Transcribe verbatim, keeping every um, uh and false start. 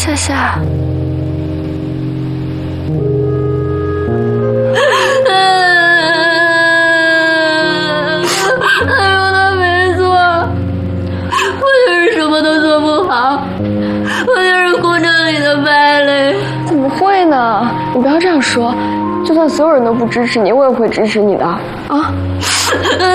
夏夏。 怎么会呢？你不要这样说，就算所有人都不支持你，我也会支持你的啊！